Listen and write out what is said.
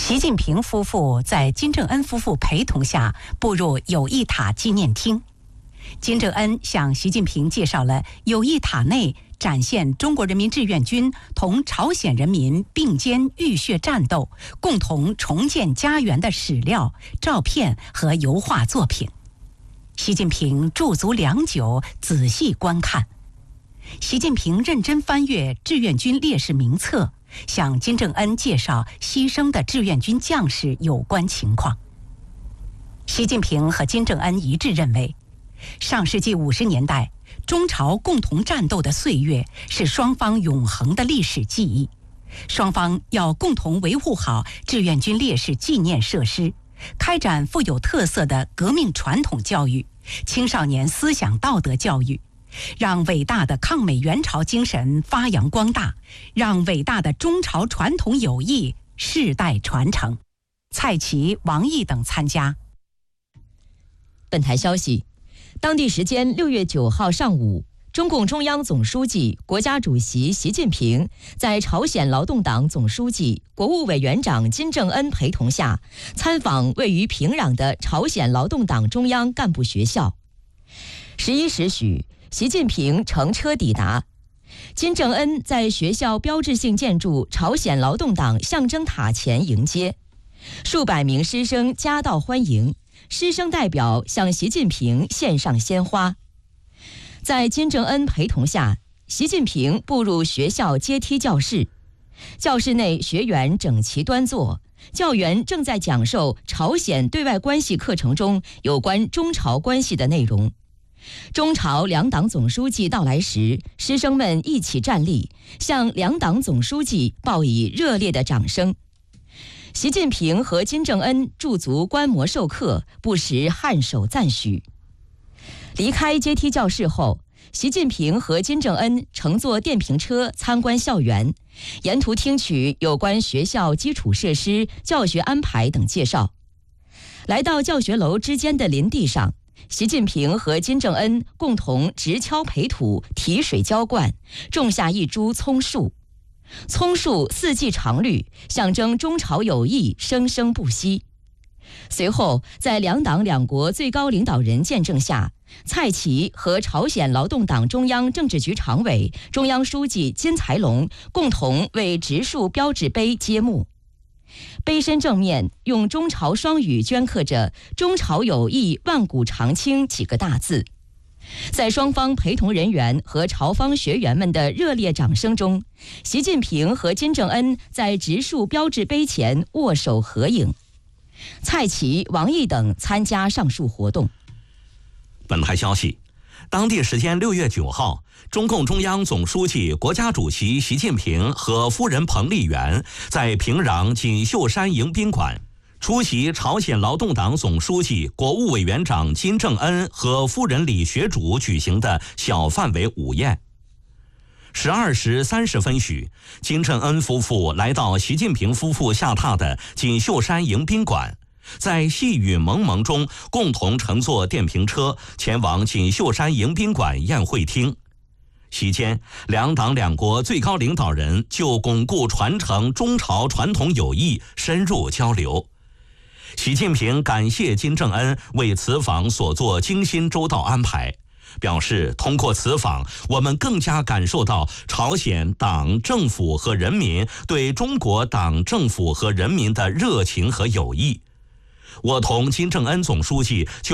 习近平夫妇在金正恩夫妇陪同下步入友谊塔纪念厅。金正恩向习近平介绍了友谊塔内展现中国人民志愿军同朝鲜人民并肩浴血战斗、共同重建家园的史料、照片和油画作品。习近平驻足良久，仔细观看。习近平认真翻阅志愿军烈士名册，向金正恩介绍牺牲的志愿军将士有关情况。习近平和金正恩一致认为，上世纪50年代中朝共同战斗的岁月是双方永恒的历史记忆，双方要共同维护好志愿军烈士纪念设施，开展富有特色的革命传统教育、青少年思想道德教育，让伟大的抗美援朝精神发扬光大，让伟大的中朝传统友谊世代传承。蔡奇、王毅等参加。 本台消息，当地时间6月9号上午，中共中央总书记、国家主席习近平在朝鲜劳动党总书记、国务委员长金正恩陪同下，参访位于平壤的朝鲜劳动党中央干部学校。11时许，习近平乘车抵达，金正恩在学校标志性建筑朝鲜劳动党象征塔前迎接，数百名师生夹道欢迎，师生代表向习近平献上鲜花。在金正恩陪同下，习近平步入学校阶梯教室，教室内学员整齐端坐，教员正在讲授朝鲜对外关系课程中有关中朝关系的内容。中朝两党总书记到来时，师生们一起站立，向两党总书记报以热烈的掌声。习近平和金正恩驻足观摩授课，不时颔首赞许。离开阶梯教室后，习近平和金正恩乘坐电瓶车参观校园，沿途听取有关学校基础设施、教学安排等介绍。来到教学楼之间的林地上，习近平和金正恩共同直敲培土、提水浇灌，种下一株葱树。葱树4季常绿，象征中朝友谊生生不息。随后，在两党两国最高领导人见证下，蔡奇和朝鲜劳动党中央政治局常委、中央书记金才龙共同为植树标志碑揭幕。碑身正面用中朝双语镌刻着“中朝友谊万古长青”几个大字。在双方陪同人员和朝方学员们的热烈掌声中，习近平和金正恩在植树标志碑前握手合影。蔡奇、王毅等参加上述活动。 本台消息，当地时间6月9号，中共中央总书记、国家主席习近平和夫人彭丽媛在平壤锦绣山迎宾馆出席朝鲜劳动党总书记、国务委员长金正恩和夫人李学主举行的小范围午宴。12时30分许，金正恩夫妇来到习近平夫妇下榻的锦绣山迎宾馆，在细雨蒙蒙中共同乘坐电瓶车前往锦绣山迎宾馆宴会厅。席间，两党两国最高领导人就巩固传承中朝传统友谊深入交流。习近平感谢金正恩为此访所做精心周到安排，表示通过此访，我们更加感受到朝鲜党政府和人民对中国党政府和人民的热情和友谊。我同金正恩总书记就